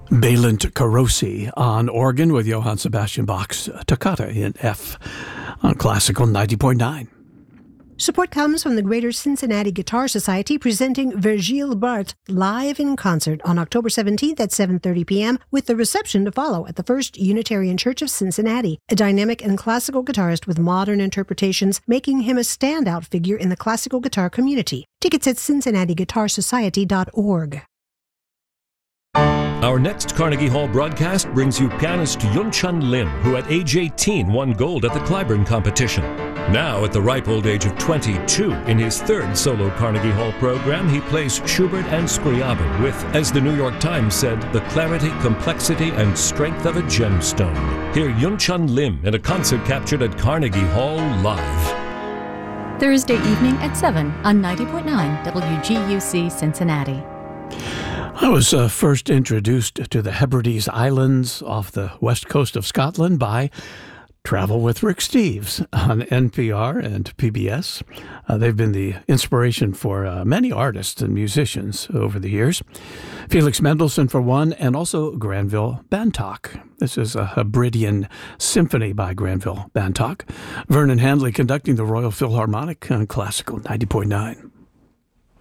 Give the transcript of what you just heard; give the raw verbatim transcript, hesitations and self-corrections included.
Balint Carosi on organ with Johann Sebastian Bach's Toccata in F on Classical ninety point nine. Support comes from the Greater Cincinnati Guitar Society presenting Virgile Bart live in concert on October seventeenth at seven thirty p.m. with the reception to follow at the First Unitarian Church of Cincinnati. A dynamic and classical guitarist with modern interpretations, making him a standout figure in the classical guitar community. Tickets at cincinnati guitar society dot org. Our next Carnegie Hall broadcast brings you pianist Yun-Chun Lim, who at age eighteen won gold at the Clyburn competition. Now, at the ripe old age of twenty-two, in his third solo Carnegie Hall program, he plays Schubert and Scriabin with, as the New York Times said, the clarity, complexity, and strength of a gemstone. Hear Yun-Chun Lim in a concert captured at Carnegie Hall live. Thursday evening at seven on ninety point nine W G U C Cincinnati. I was uh, first introduced to the Hebrides Islands off the west coast of Scotland by Travel with Rick Steves on N P R and P B S. Uh, they've been the inspiration for uh, many artists and musicians over the years. Felix Mendelssohn for one, and also Granville Bantock. This is a Hebridean symphony by Granville Bantock. Vernon Handley conducting the Royal Philharmonic on Classical ninety point nine.